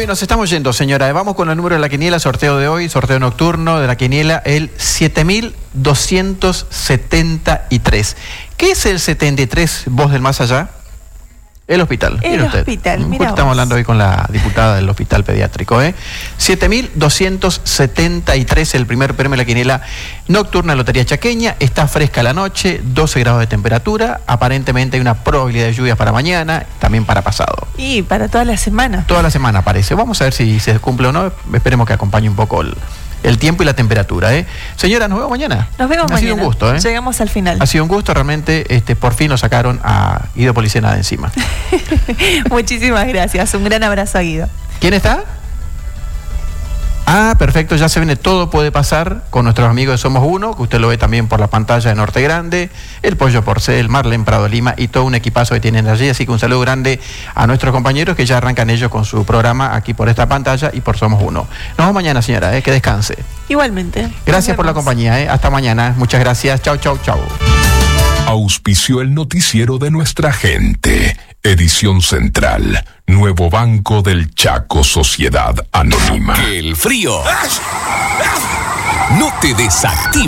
nos estamos yendo, señora. Vamos con el número de la quiniela, sorteo de hoy, sorteo nocturno de la quiniela, el 7273. ¿Qué es el 73, voz del más allá? El hospital. El hospital, mira. Estamos hablando hoy con la diputada del hospital pediátrico, 7273, el primer premio de la quiniela nocturna de Lotería Chaqueña. Está fresca la noche, 12 grados de temperatura. Aparentemente hay una probabilidad de lluvias para mañana, también para pasado. Y para toda la semana. Toda la semana parece. Vamos a ver si se cumple o no. Esperemos que acompañe un poco el tiempo y la temperatura. Señora, nos vemos mañana. Nos vemos mañana. Ha sido un gusto. Llegamos al final. Ha sido un gusto, realmente. Por fin lo sacaron a Guido Policena de encima. Muchísimas gracias. Un gran abrazo a Guido. ¿Quién está? Ah, perfecto, ya se viene Todo Puede Pasar con nuestros amigos de Somos Uno, que usted lo ve también por la pantalla de Norte Grande, el Pollo Porcel, Marlene Prado Lima y todo un equipazo que tienen allí. Así que un saludo grande a nuestros compañeros que ya arrancan ellos con su programa aquí por esta pantalla y por Somos Uno. Nos vemos mañana, señora, que descanse. Igualmente. Gracias por la compañía, hasta mañana. Muchas gracias. Chau, chau, chau. Auspició el noticiero de nuestra gente. Edición central. Nuevo Banco del Chaco, Sociedad Anónima. El frío no te desactiva.